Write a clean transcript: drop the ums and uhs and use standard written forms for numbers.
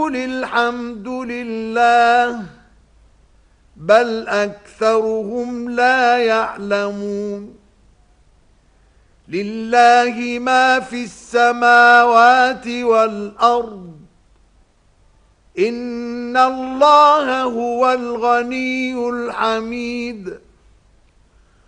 قُلِ الْحَمْدُ لِلَّهِ بَلْ أَكْثَرُهُمْ لَا يَعْلَمُونَ لِلَّهِ مَا فِي السَّمَاوَاتِ وَالْأَرْضِ إِنَّ اللَّهَ هُوَ الْغَنِيُّ الْحَمِيدُ